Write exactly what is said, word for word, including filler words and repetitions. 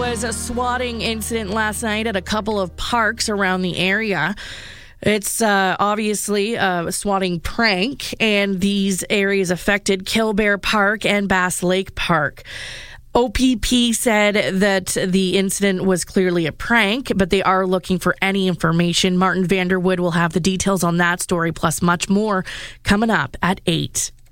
was a swatting incident last night at a couple of parks around the area. It's uh, obviously a swatting prank, and these areas affected Killbear Park and Bass Lake Park. O P P said that the incident was clearly a prank, but they are looking for any information. Martin Vanderwood will have the details on that story, plus much more, coming up at eight.